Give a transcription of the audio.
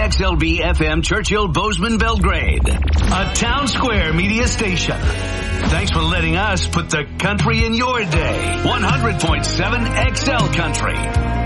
KXLB FM Churchill Bozeman Belgrade, a Town Square media station. Thanks for letting us put the country in your day. 100.7 XL Country.